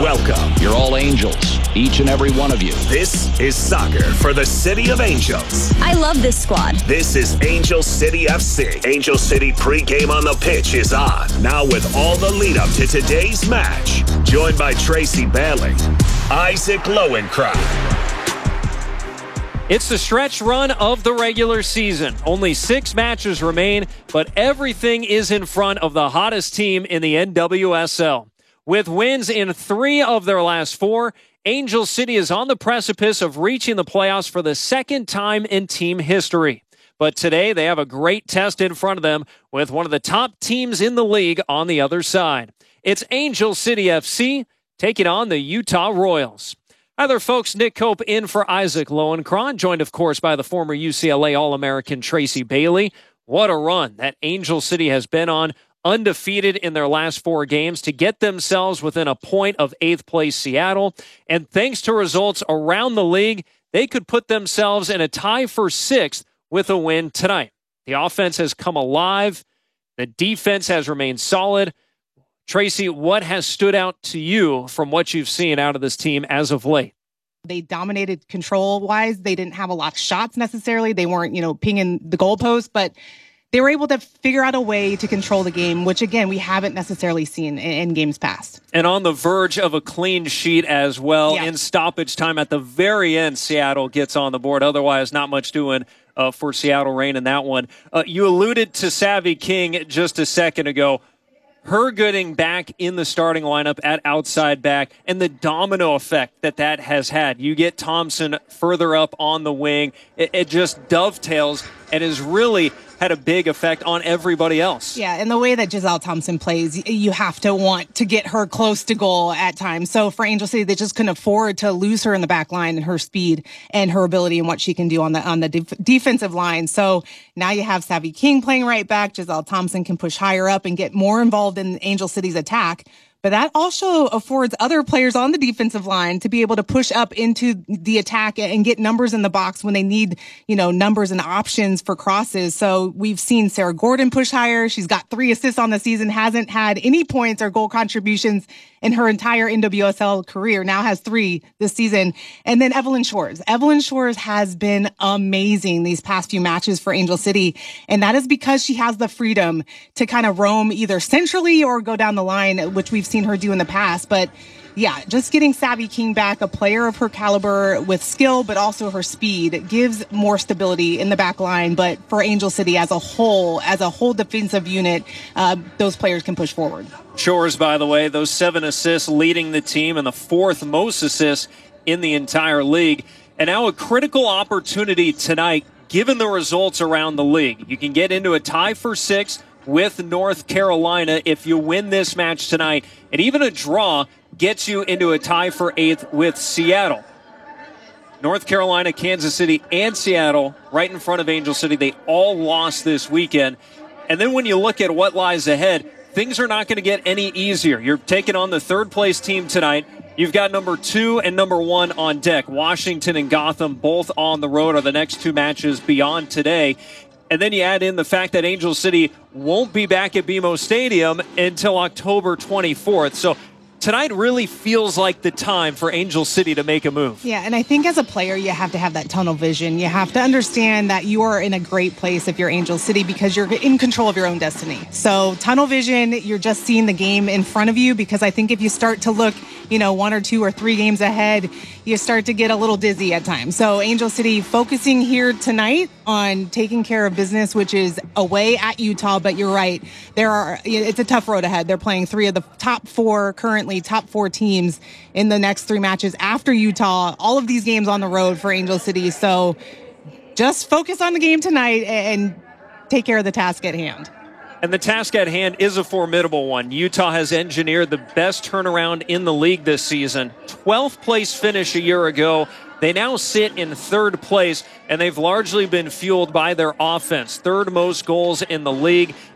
Welcome. You're all angels, each and every one of you. This is soccer for the City of Angels. I love this squad. This is Angel City FC. Angel City pregame on the pitch is on. Now with all the lead up to today's match. Joined by Tracy Bailey, Isaac Lowenkron. It's the stretch run of the regular season. Only 6 matches remain, but everything is in front of the hottest team in the NWSL. With wins in 3 of their last 4, Angel City is on the precipice of reaching the playoffs for the second time in team history. But today, they have a great test in front of them with one of the top teams in the league on the other side. It's Angel City FC taking on the Utah Royals. Hi there, folks. Nick Cope in for Isaac Lowenkron, joined, of course, by the former UCLA All-American Tracy Bailey. What a run that Angel City has been on, undefeated in their last 4 games to get themselves within a point of 8th place Seattle. And thanks to results around the league, they could put themselves in a tie for 6th with a win tonight. The offense has come alive. The defense has remained solid. Tracy, what has stood out to you from what you've seen out of this team as of late? They dominated control-wise. They didn't have a lot of shots necessarily. They weren't, pinging the goalpost, but they were able to figure out a way to control the game, which, again, we haven't necessarily seen in games past. And on the verge of a clean sheet as well. Yeah. In stoppage time at the very end, Seattle gets on the board. Otherwise, not much doing for Seattle Reign in that one. You alluded to Savvy King just a second ago. Her getting back in the starting lineup at outside back and the domino effect that has had. You get Thompson further up on the wing. It just dovetails and has really had a big effect on everybody else. Yeah, and the way that Giselle Thompson plays, you have to want to get her close to goal at times. So for Angel City, they just couldn't afford to lose her in the back line and her speed and her ability and what she can do on the defensive line. So now you have Savvy King playing right back. Giselle Thompson can push higher up and get more involved in Angel City's attack. But that also affords other players on the defensive line to be able to push up into the attack and get numbers in the box when they need, numbers and options for crosses. So we've seen Sarah Gordon push higher. She's got 3 assists on the season, hasn't had any points or goal contributions in her entire NWSL career, now has 3 this season. And then Evelyn Shores. Evelyn Shores has been amazing these past few matches for Angel City. And that is because she has the freedom to kind of roam either centrally or go down the line, which we've seen her do in the past. But yeah, just getting Savvy King back, a player of her caliber with skill, but also her speed, gives more stability in the back line. But for Angel City as a whole defensive unit, those players can push forward. Shores, by the way, those 7 assists leading the team and the 4th most assists in the entire league. And now a critical opportunity tonight, given the results around the league. You can get into a tie for 6th with North Carolina if you win this match tonight. And even a draw gets you into a tie for 8th with Seattle. North Carolina, Kansas City, and Seattle right in front of Angel City. They all lost this weekend. And then when you look at what lies ahead, things are not going to get any easier. You're taking on the 3rd-place team tonight. You've got number 2 and number 1 on deck. Washington and Gotham both on the road are the next 2 matches beyond today. And then you add in the fact that Angel City won't be back at BMO Stadium until October 24th. So tonight really feels like the time for Angel City to make a move. Yeah, and I think as a player, you have to have that tunnel vision. You have to understand that you are in a great place if you're Angel City because you're in control of your own destiny. So tunnel vision, you're just seeing the game in front of you, because I think if you start to look, 1 or 2 or 3 games ahead, you start to get a little dizzy at times. So Angel City focusing here tonight on taking care of business, which is away at Utah. But you're right, it's a tough road ahead. They're playing 3 of the top 4 teams in the next 3 matches after Utah. All of these games on the road for Angel City. So just focus on the game tonight and take care of the task at hand. And the task at hand is a formidable one. Utah has engineered the best turnaround in the league this season. 12th place finish a year ago. They now sit in 3rd place, and they've largely been fueled by their offense. 3rd most goals in the league,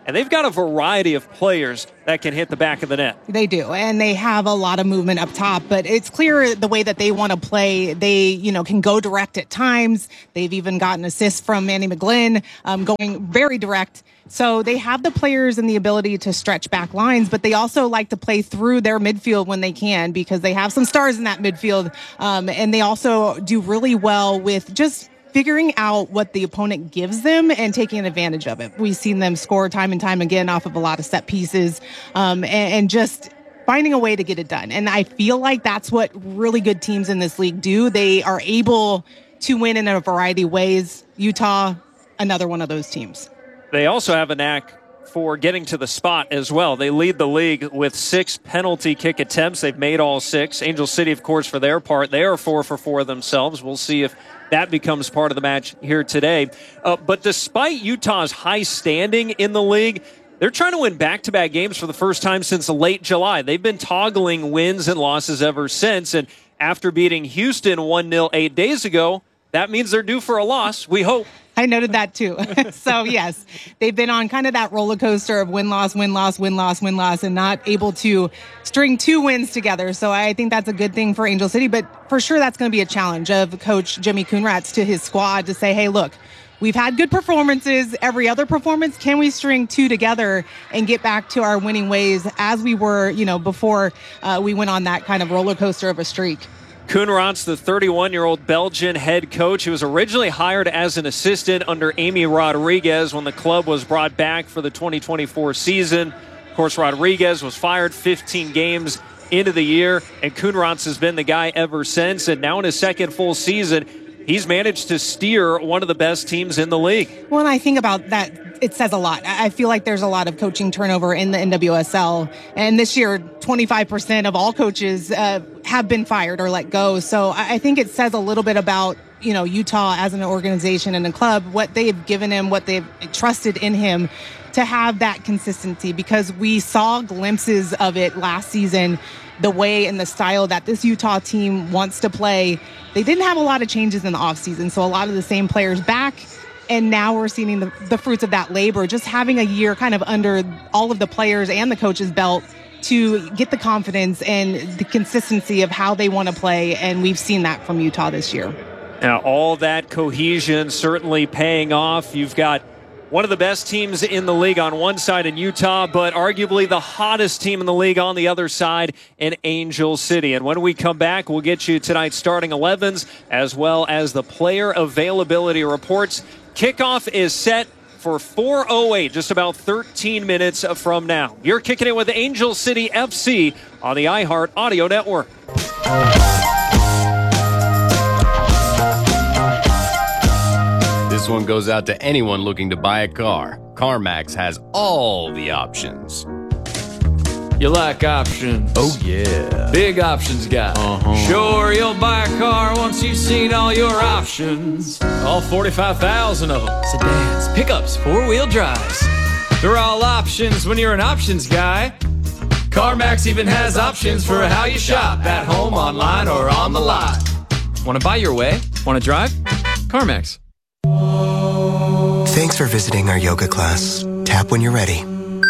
and they've got a variety of players that can hit the back of the net. They do, and they have a lot of movement up top, but it's clear the way that they want to play. They, can go direct at times. They've even gotten assists from Manny McGlynn, going very direct. So they have the players and the ability to stretch back lines, but they also like to play through their midfield when they can, because they have some stars in that midfield. And they also do really well with just figuring out what the opponent gives them and taking advantage of it. We've seen them score time and time again off of a lot of set pieces, and just finding a way to get it done. And I feel like that's what really good teams in this league do. They are able to win in a variety of ways. Utah, another one of those teams. They also have a knack for getting to the spot as well. They lead the league with 6 penalty kick attempts. They've made all 6. Angel City, of course, for their part, they are 4 for 4 themselves. We'll see if that becomes part of the match here today. But despite Utah's high standing in the league, they're trying to win back-to-back games for the first time since late July. They've been toggling wins and losses ever since. And after beating Houston 1-0 8 days ago, that means they're due for a loss, we hope. I noted that too. So yes, they've been on kind of that roller coaster of win-loss, win-loss, win-loss, win-loss, and not able to string 2 wins together. So I think that's a good thing for Angel City, but for sure that's going to be a challenge of Coach Jimmy Coonrats to his squad to say, hey, look, we've had good performances. Every other performance, can we string 2 together and get back to our winning ways as we were, before we went on that kind of roller coaster of a streak? Coonrats, the 31-year-old Belgian head coach, who was originally hired as an assistant under Amy Rodriguez when the club was brought back for the 2024 season. Of course, Rodriguez was fired 15 games into the year, and Coonrats has been the guy ever since. And now in his second full season, he's managed to steer one of the best teams in the league. Well, and I think about that, it says a lot. I feel like there's a lot of coaching turnover in the NWSL. And this year, 25% of all coaches have been fired or let go. So I think it says a little bit about, Utah as an organization and a club, what they've given him, what they've trusted in him to have that consistency, because we saw glimpses of it last season, the way and the style that this Utah team wants to play. They didn't have a lot of changes in the offseason, so a lot of the same players back, and now we're seeing the fruits of that labor, just having a year kind of under all of the players and the coach's belt to get the confidence and the consistency of how they want to play, and we've seen that from Utah this year. Now, all that cohesion certainly paying off. You've got one of the best teams in the league on one side in Utah, but arguably the hottest team in the league on the other side in Angel City. And when we come back, we'll get you tonight's starting 11s as well as the player availability reports. Kickoff is set for 4:08, just about 13 minutes from now. You're kicking it with Angel City FC on the iHeart Audio Network. This one goes out to anyone looking to buy a car. CarMax has all the options. You like options? Oh, yeah. Big options guy. Sure, you'll buy a car once you've seen all your options. All 45,000 of them. Sedans, pickups, four-wheel drives. They're all options when you're an options guy. CarMax even has options for how you shop, at home, online, or on the lot. Want to buy your way? Want to drive? CarMax. Thanks for visiting our yoga class. Tap when you're ready.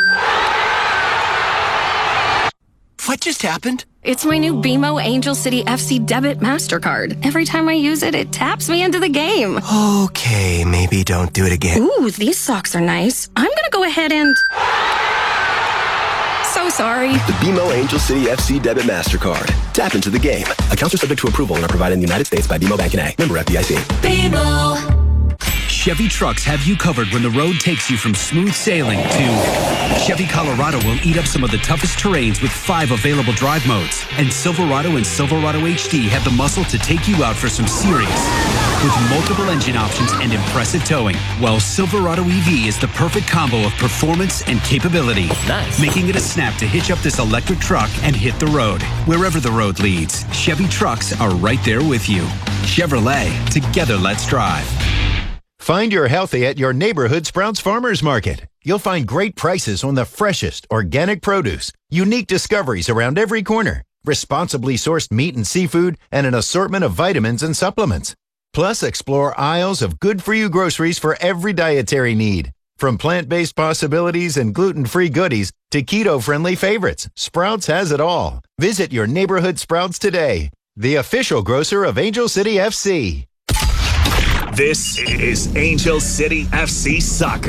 What just happened? It's my new BMO Angel City FC Debit MasterCard. Every time I use it, it taps me into the game. Okay, maybe don't do it again. Ooh, these socks are nice. I'm gonna go ahead and... So sorry. The BMO Angel City FC Debit MasterCard. Tap into the game. Accounts are subject to approval and are provided in the United States by BMO Bank N.A. Member FDIC. BMO. Chevy trucks have you covered when the road takes you from smooth sailing to Chevy Colorado will eat up some of the toughest terrains with 5 available drive modes. And Silverado and Silverado HD have the muscle to take you out for some serious with multiple engine options and impressive towing. While Silverado EV is the perfect combo of performance and capability. Nice. Making it a snap to hitch up this electric truck and hit the road. Wherever the road leads, Chevy trucks are right there with you. Chevrolet, together let's drive. Find your healthy at your neighborhood Sprouts Farmers Market. You'll find great prices on the freshest organic produce, unique discoveries around every corner, responsibly sourced meat and seafood, and an assortment of vitamins and supplements. Plus, explore aisles of good-for-you groceries for every dietary need. From plant-based possibilities and gluten-free goodies to keto-friendly favorites, Sprouts has it all. Visit your neighborhood Sprouts today, the official grocer of Angel City FC. This is Angel City FC Soccer.